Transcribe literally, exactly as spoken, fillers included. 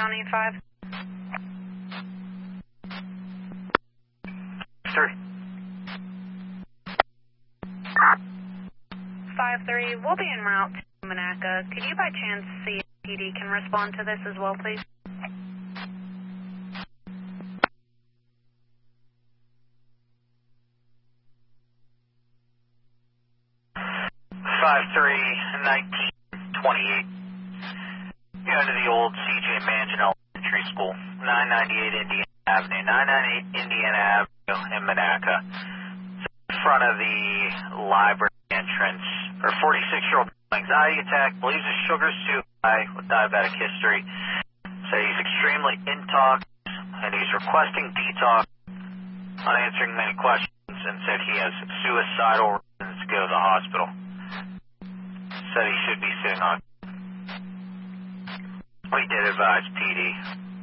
down eight five. Three. five three, we'll be en route to Monaca. Could you by chance see if P D can respond to this as well, please? five three, nineteen twenty-eight. You're under the old C J Mansion Elementary School, nine ninety-eight Indiana Avenue, nine ninety-eight Indiana Avenue in Monaca. In front of the library entrance, her forty-six-year-old anxiety attack, believes his sugar's too high with diabetic history. Said he's extremely intox and he's requesting detox, unanswering many questions, and said he has suicidal reasons to go to the hospital. Said he should be sitting on. We did advise P D.